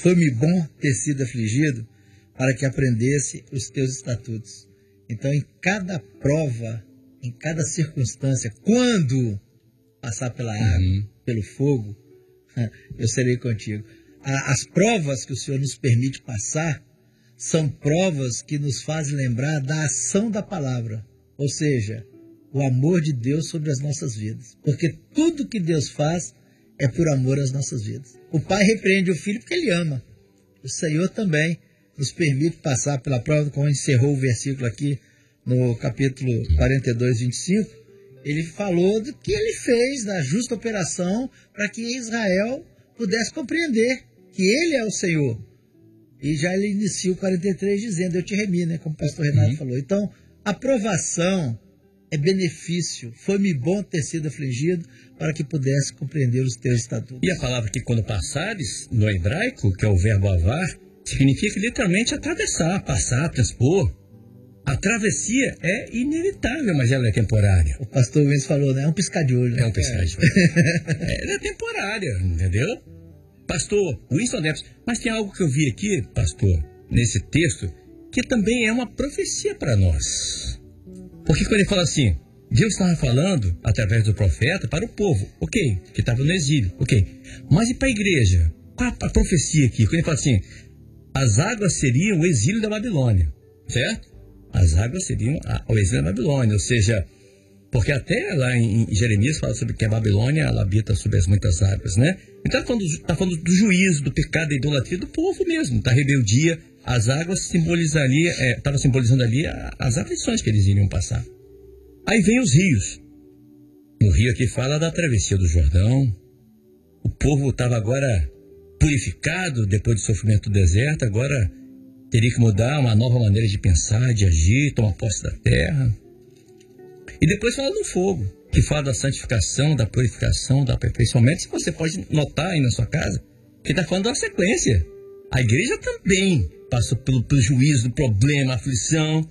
foi-me bom ter sido afligido para que aprendesse os teus estatutos. Então, em cada prova, em cada circunstância, quando passar pela água, pelo fogo, eu serei contigo. As provas que o Senhor nos permite passar são provas que nos fazem lembrar da ação da palavra, ou seja, o amor de Deus sobre as nossas vidas. Porque tudo que Deus faz é por amor às nossas vidas. O pai repreende o filho porque ele ama. O Senhor também nos permite passar pela prova, como encerrou o versículo aqui no capítulo 42, 25. Ele falou do que ele fez, da justa operação, para que Israel pudesse compreender que ele é o Senhor. E já ele inicia o 43 dizendo, eu te remi, né, como o pastor Renato falou. Então, a provação é benefício. Foi-me bom ter sido afligido para que pudesse compreender os teus estatutos. E a palavra que quando passares, no hebraico, que é o verbo avar, significa literalmente atravessar, passar, transpor. A travessia é inevitável, mas ela é temporária. O pastor Luiz falou, né? É um piscar de olho. É um piscar de olho. Ela é temporária, entendeu? Pastor Winston Neves, mas tem algo que eu vi aqui, pastor, nesse texto, que também é uma profecia para nós. Porque quando ele fala assim, Deus estava falando, através do profeta, para o povo, ok, que estava no exílio, ok. Mas e para a igreja? Qual a profecia aqui? Quando ele fala assim, as águas seriam o exílio da Babilônia, certo? As águas seriam o exílio da Babilônia, ou seja, porque até lá em Jeremias fala sobre que a Babilônia ela habita sobre as muitas águas, né? Então está falando do juízo, do pecado, da idolatria do povo mesmo, da rebeldia. As águas estava simbolizando ali as aflições que eles iriam passar. Aí vem os rios. O rio aqui fala da travessia do Jordão. O povo estava agora purificado depois do sofrimento do deserto, agora teria que mudar uma nova maneira de pensar, de agir, tomar posse da terra. E depois fala do fogo, que fala da santificação, da purificação, do aperfeiçoamento. Você pode notar aí na sua casa que está falando da sequência. A igreja também passou pelo juízo, do problema, aflição.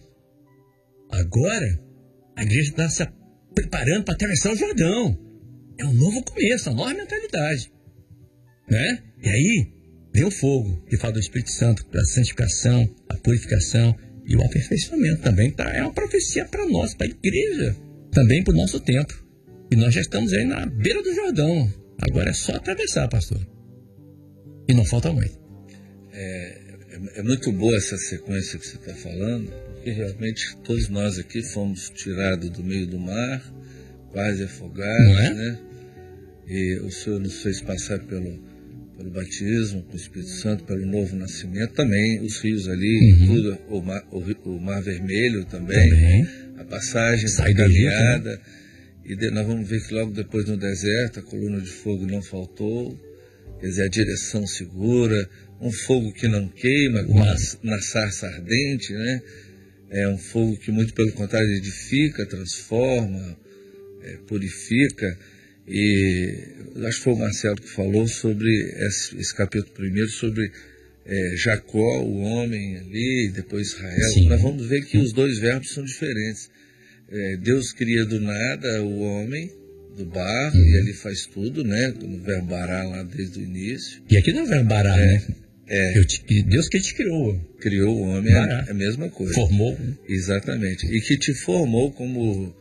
Agora, a igreja está se preparando para atravessar o Jordão. É um novo começo, uma nova mentalidade. Né? E aí, vem o fogo, que fala do Espírito Santo, da santificação, a purificação e o aperfeiçoamento também. É uma profecia para nós, para a igreja, também para o nosso tempo. E nós já estamos aí na beira do Jordão. Agora é só atravessar, pastor. E não falta muito. É muito boa essa sequência que você está falando, porque realmente todos nós aqui fomos tirados do meio do mar, quase afogados, né? E o Senhor nos fez passar pelo batismo com o Espírito Santo, pelo novo nascimento, também os rios ali, tudo, o mar Vermelho também. A passagem, a caminhada, e nós vamos ver que logo depois no deserto a coluna de fogo não faltou, quer dizer, a direção segura, um fogo que não queima, na sarça ardente, né? É um fogo que muito pelo contrário edifica, transforma, purifica. E eu acho que foi o Marcelo que falou sobre esse capítulo primeiro, sobre Jacó, o homem ali, e depois Israel. Sim. Nós vamos ver que os dois verbos são diferentes. Deus cria do nada o homem, do barro, e ele faz tudo, né? No verbo bará lá desde o início. E aqui não é o verbo bará, né? Deus que te criou. Criou o homem, é a mesma coisa. Formou. Exatamente. E que te formou, como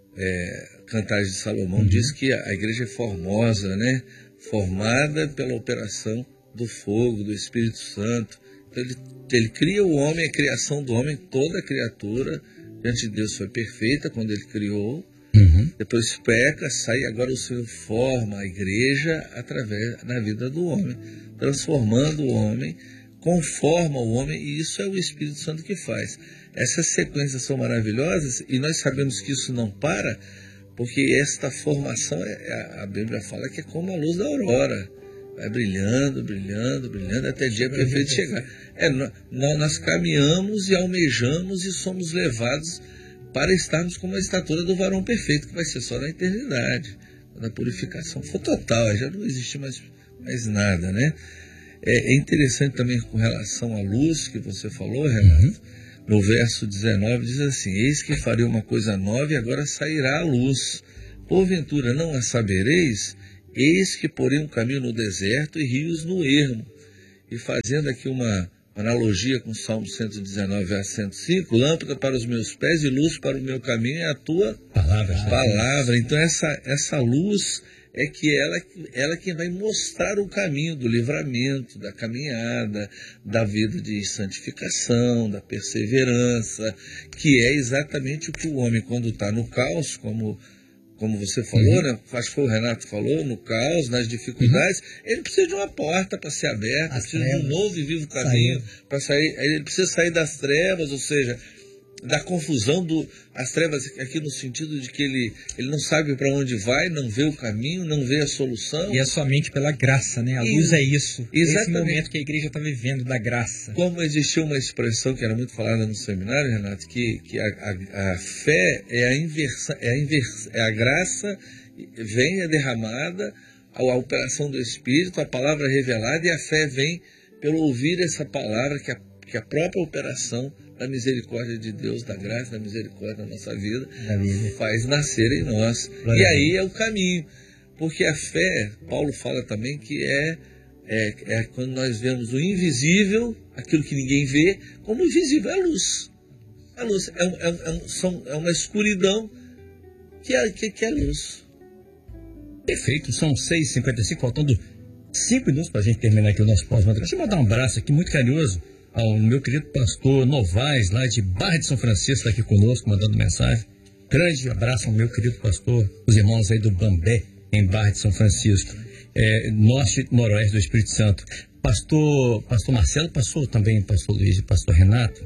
Cantares de Salomão diz que a igreja é formosa, né? Formada pela operação do fogo, do Espírito Santo. Então ele cria o homem, a criação do homem, toda a criatura diante de Deus foi perfeita quando ele criou. Depois peca, sai, agora o Senhor forma a igreja através da vida do homem, transformando o homem, conforma o homem, e isso é o Espírito Santo que faz. Essas sequências são maravilhosas e nós sabemos que isso não para, porque esta formação, a Bíblia fala que é como a luz da aurora, vai brilhando, brilhando, brilhando, até o dia perfeito chegar. Nós caminhamos e almejamos e somos levados para estarmos com a estatura do varão perfeito, que vai ser só na eternidade, quando a purificação for total, já não existe mais nada, né? É interessante também com relação à luz que você falou, Renato. No verso 19 diz assim: eis que farei uma coisa nova e agora sairá a luz. Porventura não a sabereis? Eis que porei um caminho no deserto e rios no ermo. e fazendo aqui uma analogia com o Salmo 119, verso 105, lâmpada para os meus pés e luz para o meu caminho é a tua palavra. Então essa luz é que ela que vai mostrar o caminho do livramento, da caminhada, da vida de santificação, da perseverança, que é exatamente o que o homem, quando está no caos, como você falou, né? Acho que foi o Renato que falou, no caos, nas dificuldades, ele precisa de uma porta para ser aberta, precisa de um novo e vivo caminho para sair. Ele precisa sair das trevas, ou seja, da confusão, as trevas aqui no sentido de que ele não sabe para onde vai, não vê o caminho, não vê a solução. E é somente pela graça, né? A luz é isso. Exatamente. Esse momento que a igreja está vivendo da graça. Como existia uma expressão que era muito falada no seminário, Renato, que a fé é a graça vem, é derramada, a operação do Espírito, a palavra revelada, e a fé vem pelo ouvir essa palavra, que a própria operação da misericórdia de Deus, da graça, da misericórdia da nossa vida, faz nascer em nós. E aí é o caminho. Porque a fé, Paulo fala também que é quando nós vemos o invisível, aquilo que ninguém vê, como invisível é a luz. A luz é uma escuridão que é luz. Perfeito, são 6h55, faltando 5 minutos para a gente terminar aqui o nosso pós-moderno. Deixa eu mandar um abraço aqui muito carinhoso ao meu querido pastor Novaes, lá de Barra de São Francisco, está aqui conosco, mandando mensagem. Grande abraço ao meu querido pastor, os irmãos aí do Bambé, em Barra de São Francisco, norte e noroeste do Espírito Santo. Pastor Marcelo, passou também, pastor Luiz e pastor Renato.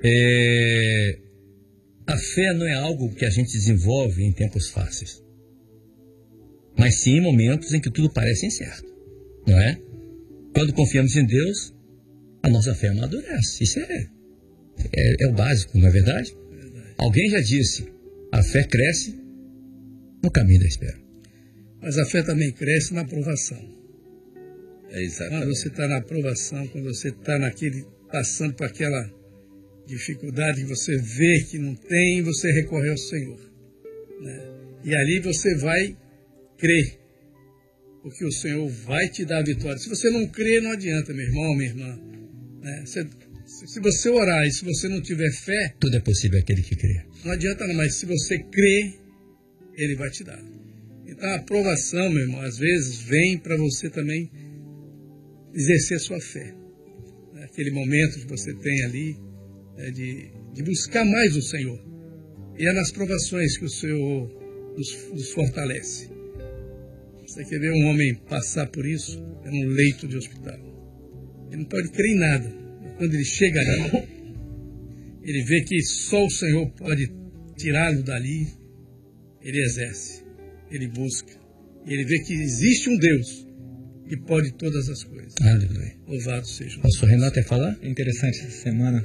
A fé não é algo que a gente desenvolve em tempos fáceis, mas sim em momentos em que tudo parece incerto, não é? Quando confiamos em Deus, a nossa fé amadurece. Isso é o básico, não é verdade? Alguém já disse, a fé cresce no caminho da espera. Mas a fé também cresce na aprovação. Exatamente. Quando você está na aprovação, quando você está passando por aquela dificuldade que você vê que não tem, você recorre ao Senhor, né? E ali você vai crer, porque o Senhor vai te dar a vitória. Se você não crer, não adianta, meu irmão, minha irmã, né? Se você orar e se você não tiver fé, tudo é possível aquele que crê. Não adianta não, mas se você crê, Ele vai te dar. Então a aprovação, meu irmão, às vezes vem para você também exercer sua fé. Aquele momento que você tem ali, de buscar mais o Senhor. E é nas provações que o Senhor nos fortalece. Você quer ver um homem passar por isso? É num leito de hospital. Ele não pode crer em nada. Quando ele chega ali, ele vê que só o Senhor pode tirá-lo dali. Ele exerce, ele busca. E ele vê que existe um Deus que pode todas as coisas. Aleluia. Louvado seja o Pastor Renato quer falar? É interessante essa semana,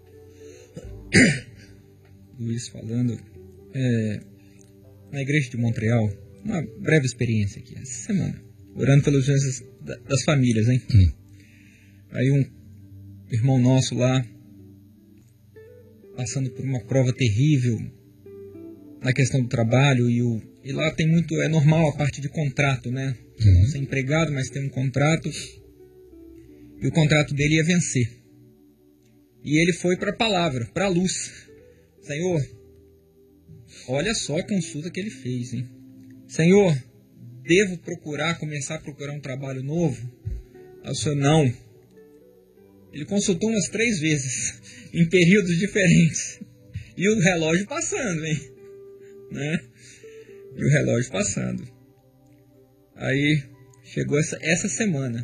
Luiz falando, na igreja de Montreal, uma breve experiência aqui, essa semana, orando pelas doenças das famílias, hein? Aí um irmão nosso lá, passando por uma prova terrível na questão do trabalho, e lá tem muito, é normal a parte de contrato, né? Não ser empregado, mas tem um contrato, e o contrato dele ia vencer. E ele foi para a palavra, para a luz. Senhor, olha só a consulta que ele fez, hein? Senhor, devo começar a procurar um trabalho novo? Aí o Senhor, não. Ele consultou umas 3 vezes, em períodos diferentes. E o relógio passando, hein? Né? E o relógio passando. Aí, chegou essa semana.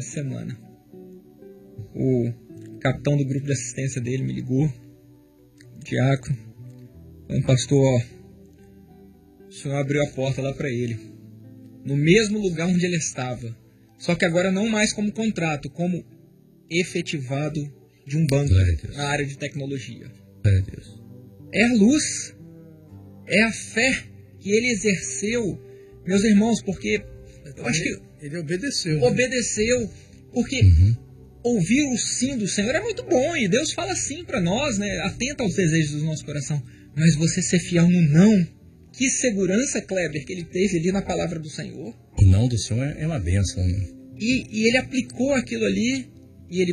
O capitão do grupo de assistência dele me ligou, o diácono, falando, pastor, o senhor abriu a porta lá para ele, no mesmo lugar onde ele estava, só que agora não mais como contrato, como efetivado de um banco na área de tecnologia. É a luz, é a fé que ele exerceu, meus irmãos, porque eu acho que ele obedeceu. Obedeceu, porque ouvir o sim do Senhor é muito bom, e Deus fala sim para nós, né? Atenta aos desejos do nosso coração, mas você ser fiel no não, que segurança, Kleber, que ele teve ali na palavra do Senhor. O não do Senhor é uma bênção, né? E ele aplicou aquilo ali,